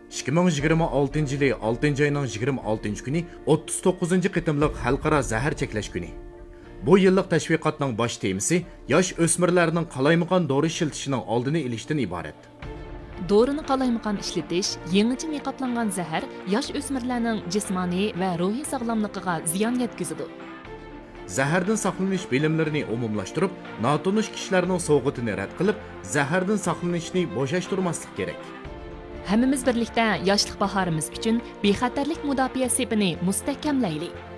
2026 yılı 6. ayının 26. günü 39. qitimliq xalqaro zahar cheklash kuni. Bu yillik tashviqotning bosh temasi yosh o'smirlarning qalaymaqon dori ishlatishning oldini olishdan iborat. Dorini qalaymaqon ishlatish, yangicha niqoblangan zahar yosh o'smirlarning jismoniy va ruhiy sog'lomligiga ziyon yetkazadi. Zahardan saqlanish bilimlarini umumlashtirib, notanish kishilarning sovg'atini rad qilib, zahardan saqlanishni bo'shashtirmaslik kerak. Hammamiz birlikda yoshlik bahorimiz uchun bexatarlik mudofaa sepini mustahkamlaylik.